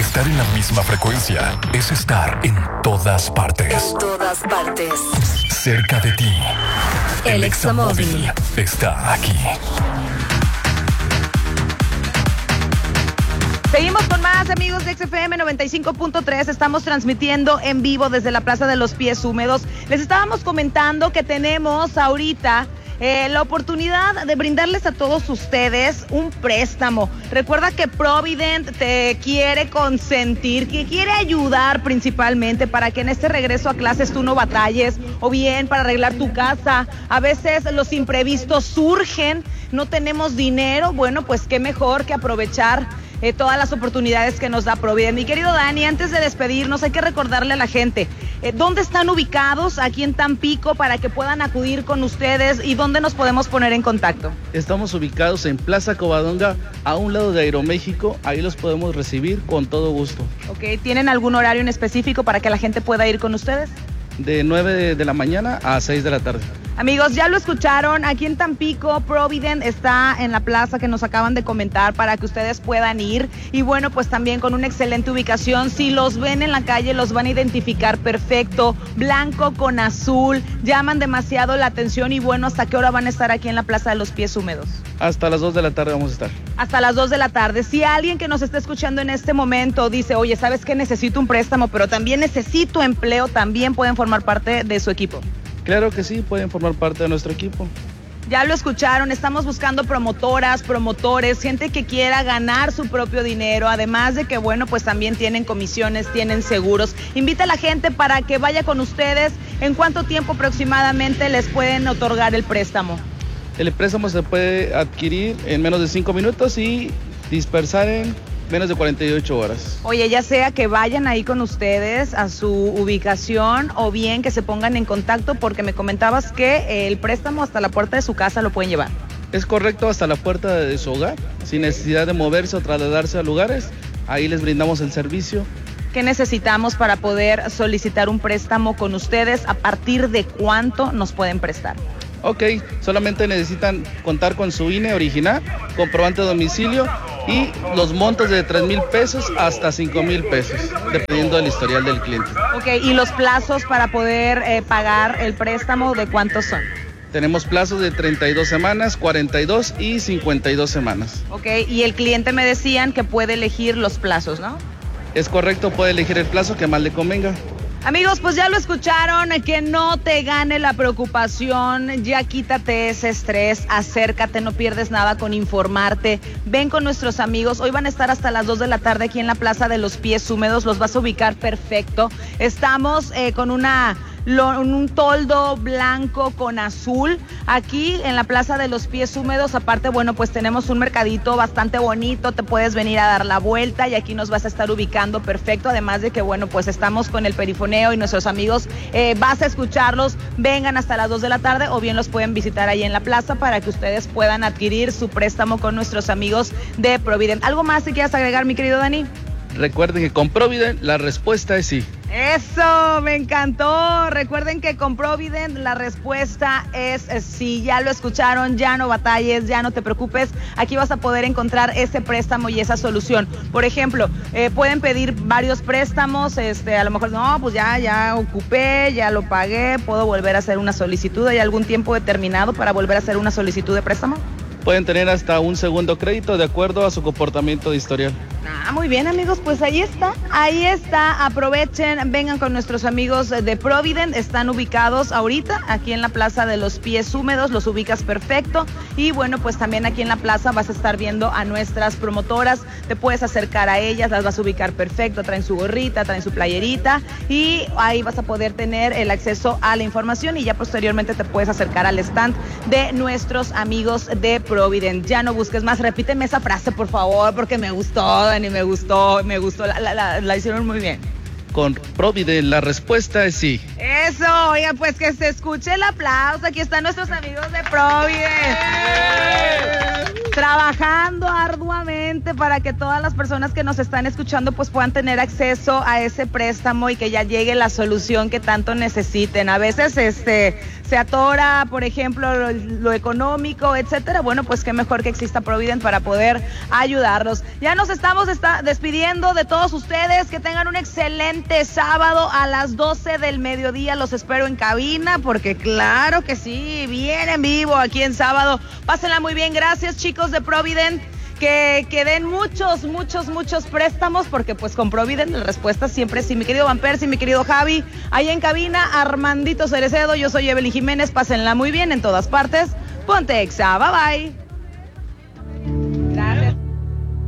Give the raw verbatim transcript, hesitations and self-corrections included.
Estar en la misma frecuencia es estar en todas partes. En todas partes. Cerca de ti. El Examóvil está aquí. Seguimos con más, amigos de X F M noventa y cinco punto tres. Estamos transmitiendo en vivo desde la Plaza de los Pies Húmedos. Les estábamos comentando que tenemos ahorita eh, la oportunidad de brindarles a todos ustedes un préstamo. Recuerda que Provident te quiere consentir, que quiere ayudar principalmente para que en este regreso a clases tú no batalles, o bien para arreglar tu casa. A veces los imprevistos surgen, no tenemos dinero. Bueno, pues qué mejor que aprovechar Eh, todas las oportunidades que nos da Provident. Mi querido Dani, antes de despedirnos hay que recordarle a la gente eh, dónde están ubicados aquí en Tampico para que puedan acudir con ustedes y dónde nos podemos poner en contacto. Estamos ubicados en Plaza Covadonga, a un lado de Aeroméxico. Ahí los podemos recibir con todo gusto. Ok, ¿tienen algún horario en específico para que la gente pueda ir con ustedes? De nueve de la mañana a seis de la tarde. Amigos, ya lo escucharon, aquí en Tampico, Provident está en la plaza que nos acaban de comentar para que ustedes puedan ir. Y bueno, pues también con una excelente ubicación. Si los ven en la calle, los van a identificar perfecto. Blanco con azul, llaman demasiado la atención. Y bueno, ¿hasta qué hora van a estar aquí en la Plaza de los Pies Húmedos? Hasta las dos de la tarde vamos a estar. Hasta las dos de la tarde. Si alguien que nos está escuchando en este momento dice, oye, ¿sabes qué? Necesito un préstamo, pero también necesito empleo, también pueden formar parte de su equipo. Claro que sí, pueden formar parte de nuestro equipo. Ya lo escucharon, estamos buscando promotoras, promotores, gente que quiera ganar su propio dinero, además de que, bueno, pues también tienen comisiones, tienen seguros. Invita a la gente para que vaya con ustedes. ¿En cuánto tiempo aproximadamente les pueden otorgar el préstamo? El préstamo se puede adquirir en menos de cinco minutos y dispersar en menos de cuarenta y ocho horas. Oye, ya sea que vayan ahí con ustedes a su ubicación o bien que se pongan en contacto, porque me comentabas que el préstamo hasta la puerta de su casa lo pueden llevar. Es correcto, hasta la puerta de su hogar, sin necesidad de moverse o trasladarse a lugares. Ahí les brindamos el servicio. ¿Qué necesitamos para poder solicitar un préstamo con ustedes? ¿A partir de cuánto nos pueden prestar? Ok, solamente necesitan contar con su I N E original, comprobante de domicilio y los montos de tres mil pesos hasta cinco mil pesos, dependiendo del historial del cliente. Ok, ¿y los plazos para poder eh, pagar el préstamo de cuántos son? Tenemos plazos de treinta y dos semanas, cuarenta y dos y cincuenta y dos semanas. Ok, y el cliente me decían que puede elegir los plazos, ¿no? Es correcto, puede elegir el plazo que más le convenga. Amigos, pues ya lo escucharon, que no te gane la preocupación, ya quítate ese estrés, acércate, no pierdes nada con informarte. Ven con nuestros amigos, hoy van a estar hasta las dos de la tarde aquí en la Plaza de los Pies Húmedos, los vas a ubicar perfecto. Estamos eh, con una... Lo, un toldo blanco con azul aquí en la Plaza de los Pies Húmedos. Aparte, bueno, pues tenemos un mercadito bastante bonito, te puedes venir a dar la vuelta y aquí nos vas a estar ubicando perfecto, además de que, bueno, pues estamos con el perifoneo y nuestros amigos, eh, vas a escucharlos, vengan hasta las dos de la tarde o bien los pueden visitar ahí en la plaza para que ustedes puedan adquirir su préstamo con nuestros amigos de Provident. ¿Algo más que quieras agregar, mi querido Dani? Recuerden que con Provident la respuesta es sí. Eso, me encantó. Recuerden que con Provident la respuesta es sí. Ya lo escucharon, ya no batalles, ya no te preocupes. Aquí vas a poder encontrar ese préstamo y esa solución. Por ejemplo, eh, pueden pedir varios préstamos, este, a lo mejor, no, pues ya, ya ocupé, ya lo pagué, puedo volver a hacer una solicitud. ¿Hay algún tiempo determinado para volver a hacer una solicitud de préstamo? Pueden tener hasta un segundo crédito de acuerdo a su comportamiento de historial. Ah, muy bien, amigos, pues ahí está, ahí está, aprovechen, vengan con nuestros amigos de Provident, están ubicados ahorita aquí en la Plaza de los Pies Húmedos, los ubicas perfecto y bueno, pues también aquí en la plaza vas a estar viendo a nuestras promotoras, te puedes acercar a ellas, las vas a ubicar perfecto, traen su gorrita, traen su playerita y ahí vas a poder tener el acceso a la información y ya posteriormente te puedes acercar al stand de nuestros amigos de Provident. Ya no busques más, repíteme esa frase por favor, porque me gustó, Dani, me gustó, me gustó, la, la, la, la hicieron muy bien. Con Provident la respuesta es sí. Eso, oiga, pues que se escuche el aplauso, aquí están nuestros amigos de Provident. ¡Eh! trabajando arduamente para que todas las personas que nos están escuchando pues puedan tener acceso a ese préstamo y que ya llegue la solución que tanto necesiten. A veces este se atora, por ejemplo, lo, lo económico, etcétera. Bueno, pues qué mejor que exista Provident para poder ayudarlos. Ya nos estamos está, despidiendo de todos ustedes. Que tengan un excelente sábado a las doce del mediodía. Los espero en cabina porque claro que sí, bien en vivo aquí en sábado. Pásenla muy bien. Gracias, chicos de Provident. Que, que den muchos, muchos, muchos préstamos, porque pues con Provident la respuesta siempre sí. Mi querido Van Persie, mi querido Javi, ahí en cabina, Armandito Cerecedo, yo soy Evelyn Jiménez, pásenla muy bien en todas partes. Ponte Exa, bye bye.